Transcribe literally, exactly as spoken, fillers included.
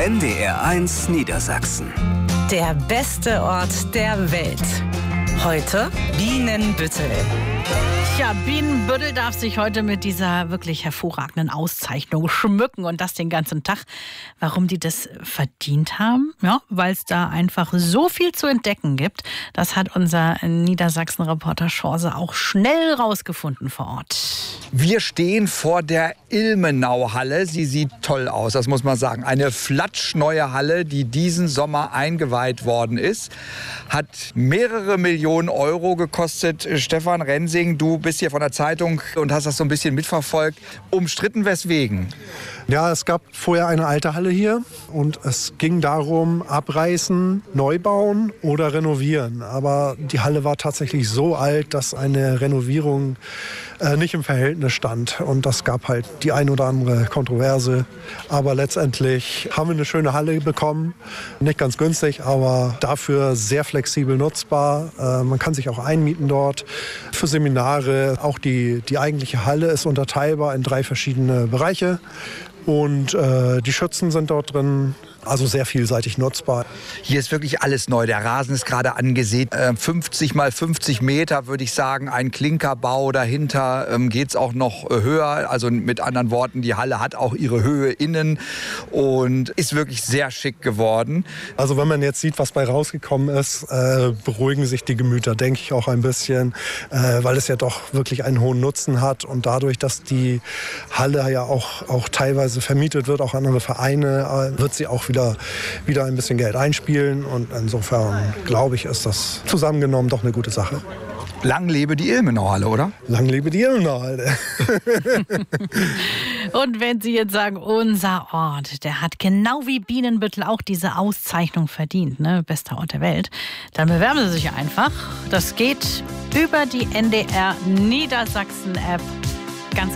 N D R eins Niedersachsen. Der beste Ort der Welt. Heute Bienenbüttel. Tja, Bienenbüttel darf sich heute mit dieser wirklich hervorragenden Auszeichnung schmücken und das den ganzen Tag. Warum die das verdient haben? Ja, weil es da einfach so viel zu entdecken gibt. Das hat unser Niedersachsen-Reporter Schorse auch schnell rausgefunden vor Ort. Wir stehen vor der Ilmenau-Halle. Sie sieht toll aus, das muss man sagen. Eine flatschneue Halle, die diesen Sommer eingeweiht worden ist. Hat mehrere Millionen Euro gekostet. Stefan Rensing, du bist hier von der Zeitung und hast das so ein bisschen mitverfolgt. Umstritten weswegen? Ja, es gab vorher eine alte Halle hier und es ging darum, abreißen, neu bauen oder renovieren. Aber die Halle war tatsächlich so alt, dass eine Renovierung äh, nicht im Verhältnis stand. Und das gab halt die ein oder andere Kontroverse. Aber letztendlich haben wir eine schöne Halle bekommen. Nicht ganz günstig, aber dafür sehr flexibel nutzbar. Äh, man kann sich auch einmieten dort für Seminare. Auch die, die eigentliche Halle ist unterteilbar in drei verschiedene Bereiche. Und äh, die Schützen sind dort drin, also sehr vielseitig nutzbar. Hier ist wirklich alles neu. Der Rasen ist gerade angesät. Äh, fünfzig mal fünfzig Meter, würde ich sagen. Ein Klinkerbau. Dahinter ähm, geht es auch noch äh, höher. Also mit anderen Worten, die Halle hat auch ihre Höhe innen und ist wirklich sehr schick geworden. Also wenn man jetzt sieht, was bei rausgekommen ist, äh, beruhigen sich die Gemüter, denke ich auch ein bisschen, äh, weil es ja doch wirklich einen hohen Nutzen hat. Und dadurch, dass die Halle ja auch, auch teilweise vermietet wird, auch an andere Vereine, äh, wird sie auch wieder, wieder ein bisschen Geld einspielen. Und insofern, glaube ich, ist das zusammengenommen doch eine gute Sache. Lang lebe die Ilmenau-Halle, oder? Lang lebe die Ilmenau-Halle. Und wenn Sie jetzt sagen, unser Ort, der hat genau wie Bienenbüttel auch diese Auszeichnung verdient, ne? Bester Ort der Welt, dann bewerben Sie sich einfach. Das geht über die N D R Niedersachsen-App.